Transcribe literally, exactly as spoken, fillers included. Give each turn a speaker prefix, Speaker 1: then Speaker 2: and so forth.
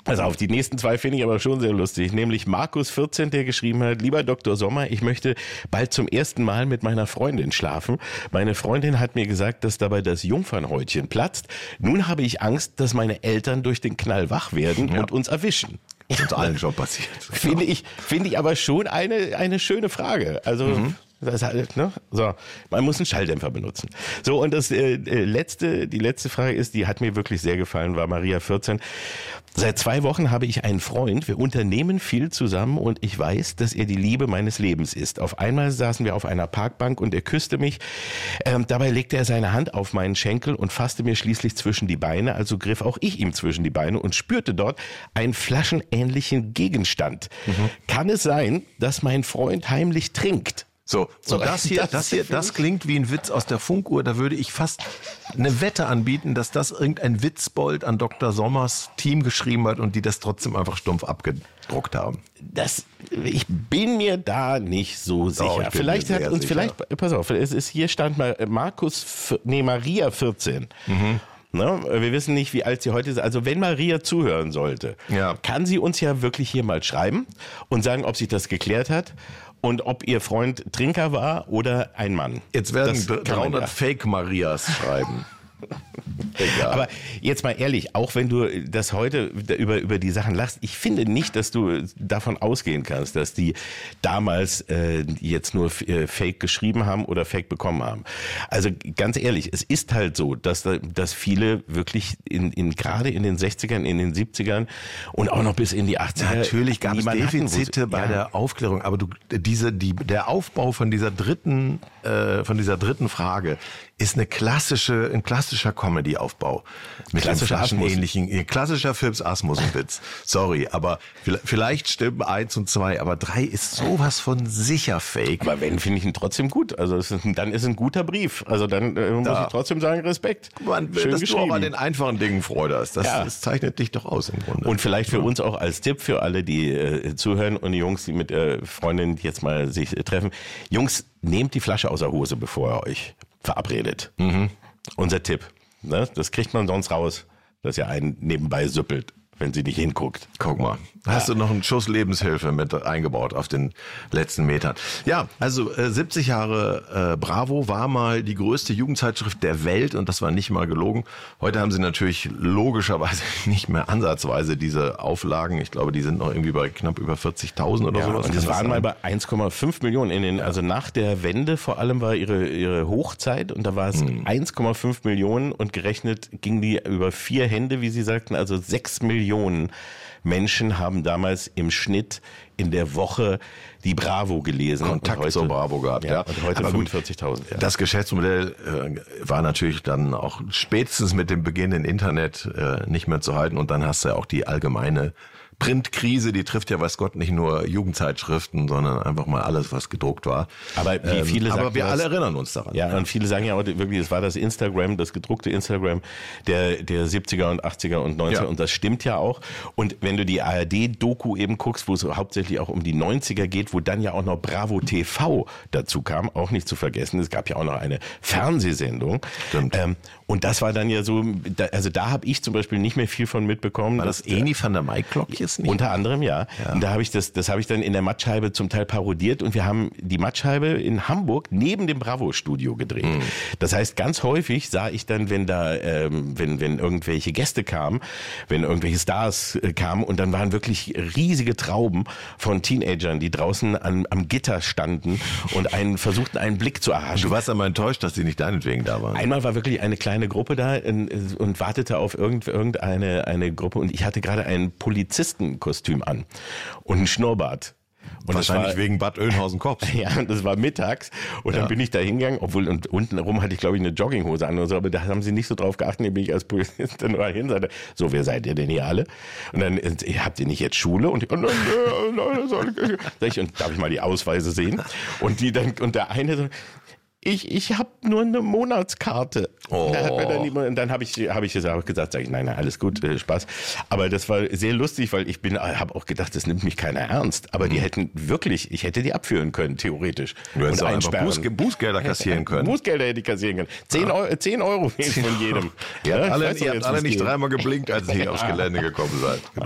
Speaker 1: Also auf die nächsten zwei finde ich aber schon sehr lustig, nämlich Markus vierzehn, der geschrieben hat: Lieber Doktor Sommer, ich möchte bald zum ersten Mal mit meiner Freundin schlafen. Meine Freundin hat mir gesagt, dass dabei das Jungfernhäutchen platzt. Nun habe ich Angst, dass meine Eltern durch den Knall wach werden ja. und uns erwischen.
Speaker 2: Das ist uns allen schon passiert.
Speaker 1: Finde ich, finde ich aber schon eine, eine schöne Frage. Also... Mhm. Das halt, ne? So, man muss einen Schalldämpfer benutzen. So, und das äh, letzte, die letzte Frage ist, die hat mir wirklich sehr gefallen, war Maria vierzehn. Seit zwei Wochen habe ich einen Freund, wir unternehmen viel zusammen und ich weiß, dass er die Liebe meines Lebens ist. Auf einmal saßen wir auf einer Parkbank und er küsste mich. Ähm, dabei legte er seine Hand auf meinen Schenkel und fasste mir schließlich zwischen die Beine, also griff auch ich ihm zwischen die Beine und spürte dort einen flaschenähnlichen Gegenstand. Mhm. Kann es sein, dass mein Freund heimlich trinkt?
Speaker 2: So, so und das hier, das, das hier, das klingt wie ein Witz aus der Funkuhr. Da würde ich fast eine Wette anbieten, dass das irgendein Witzbold an Doktor Sommers Team geschrieben hat und die das trotzdem einfach stumpf abgedruckt haben.
Speaker 1: Das, ich bin mir da nicht so sicher.
Speaker 2: Doch,
Speaker 1: vielleicht hat uns, sicher. vielleicht, pass auf, es ist, hier stand mal Markus, nee, Maria vierzehn. Mhm. Ne? Wir wissen nicht, wie alt sie heute ist. Also wenn Maria zuhören sollte, ja. kann sie uns ja wirklich hier mal schreiben und sagen, ob sich das geklärt hat. Und ob ihr Freund Trinker war oder ein Mann.
Speaker 2: Jetzt werden dreihundert ja. Fake-Marias schreiben.
Speaker 1: Egal. Aber jetzt mal ehrlich, auch wenn du das heute über, über die Sachen lachst, ich finde nicht, dass du davon ausgehen kannst, dass die damals äh, jetzt nur äh, Fake geschrieben haben oder Fake bekommen haben. Also ganz ehrlich, es ist halt so, dass, dass viele wirklich in, in gerade in den sechzigern, in den siebzigern und auch noch bis in die achtziger.
Speaker 2: Natürlich gab es Defizite hatten, bei ja. der Aufklärung, aber du, diese, die, der Aufbau von dieser dritten, äh, von dieser dritten Frage ist eine klassische, ein klassischer Comedy-Aufbau. Mit klassischer ähnlichen, klassischer Phipps Asmussen-Witz. Sorry, aber vielleicht stimmen eins und zwei, aber drei ist sowas von sicher fake.
Speaker 1: Aber wenn, finde ich ihn trotzdem gut. Also es ist, dann ist ein guter Brief. Also dann äh, muss da. ich trotzdem sagen, Respekt.
Speaker 2: Man, Schön dass geschrieben. Du aber an den einfachen Dingen Freude hast. Das, ja. das zeichnet dich doch aus im Grunde.
Speaker 1: Und vielleicht für ja. uns auch als Tipp für alle, die äh, zuhören und die Jungs, die mit äh, Freundinnen jetzt mal sich äh, treffen. Jungs, nehmt die Flasche aus der Hose, bevor ihr euch verabredet. Mhm. Unser Tipp. Ne? Das kriegt man sonst raus, dass ihr einen nebenbei süppelt, wenn sie nicht hinguckt.
Speaker 2: Guck mal. Hast ja. du noch einen Schuss Lebenshilfe mit eingebaut auf den letzten Metern? Ja, also äh, siebzig Jahre äh, Bravo war mal die größte Jugendzeitschrift der Welt und das war nicht mal gelogen. Heute haben sie natürlich logischerweise nicht mehr ansatzweise diese Auflagen. Ich glaube, die sind noch irgendwie bei knapp über vierzigtausend oder ja, sowas.
Speaker 1: Und das waren mal bei eins Komma fünf Millionen. In den, ja. Also nach der Wende vor allem war ihre, ihre Hochzeit und da war es hm. eins Komma fünf Millionen und gerechnet ging die über vier Hände, wie sie sagten, also sechs Millionen Menschen haben damals im Schnitt in der Woche die Bravo gelesen.
Speaker 2: Kontakt
Speaker 1: heute,
Speaker 2: zur Bravo gehabt, ja.
Speaker 1: ja. Und heute fünfundvierzigtausend.
Speaker 2: Ja. Das Geschäftsmodell äh, war natürlich dann auch spätestens mit dem Beginn im Internet äh, nicht mehr zu halten. Und dann hast du ja auch die allgemeine Printkrise, die trifft ja, weiß Gott, nicht nur Jugendzeitschriften, sondern einfach mal alles, was gedruckt war.
Speaker 1: Aber wie viele
Speaker 2: ähm,
Speaker 1: sagen,
Speaker 2: aber wir alle erinnern uns daran.
Speaker 1: Ja, und viele sagen ja auch wirklich, es war das Instagram, das gedruckte Instagram der der siebziger und achtziger und neunziger ja. und das stimmt ja auch. Und wenn du die A R D-Doku eben guckst, wo es hauptsächlich auch um die neunziger geht, wo dann ja auch noch Bravo T V dazu kam, auch nicht zu vergessen, es gab ja auch noch eine Fernsehsendung.
Speaker 2: Stimmt.
Speaker 1: Ähm, und das war dann ja so, da, also da habe ich zum Beispiel nicht mehr viel von mitbekommen.
Speaker 2: War das Eni van der Maiklokjes?
Speaker 1: Nicht. Unter anderem, ja. ja. Und da habe ich das, das habe ich dann in der Mattscheibe zum Teil parodiert und wir haben die Mattscheibe in Hamburg neben dem Bravo-Studio gedreht. Mhm. Das heißt, ganz häufig sah ich dann, wenn da, ähm, wenn, wenn irgendwelche Gäste kamen, wenn irgendwelche Stars äh, kamen und dann waren wirklich riesige Trauben von Teenagern, die draußen an, am Gitter standen und einen versuchten, einen Blick zu erhaschen.
Speaker 2: Du warst aber enttäuscht, dass die nicht deinetwegen da waren.
Speaker 1: Einmal war wirklich eine kleine Gruppe da und, und wartete auf irgendeine eine Gruppe und ich hatte gerade einen Polizisten Kostüm an und ein Schnurrbart.
Speaker 2: Und wahrscheinlich das war, wegen Bad Oeynhausen-Kops.
Speaker 1: Ja, und das war mittags und ja. dann bin ich da hingegangen, obwohl und unten rum hatte ich glaube ich eine Jogginghose an oder so, aber da haben sie nicht so drauf geachtet, da bin ich als Polizist dann mal hin, sagte, so, wer seid ihr denn hier alle? Und dann, habt ihr nicht jetzt Schule? Und ich, und, und, und darf ich mal die Ausweise sehen? Und die dann, und der eine so, Ich, ich habe nur eine Monatskarte.
Speaker 2: Oh.
Speaker 1: Da hat mir dann, die, und dann habe ich, hab ich gesagt, gesagt sag ich, nein, nein, alles gut, äh, Spaß. Aber das war sehr lustig, weil ich bin, habe auch gedacht, das nimmt mich keiner ernst. Aber mhm. die hätten wirklich, ich hätte die abführen können, theoretisch.
Speaker 2: Du hättest auch einfach Buß, Bußgelder kassieren können.
Speaker 1: Bußgelder hätte ich kassieren können. Zehn, ja. Euro, zehn Euro von jedem.
Speaker 2: Ihr habt alle, ihr habt alle nicht dreimal geblinkt, als ihr hier aufs Gelände gekommen seid. Genau.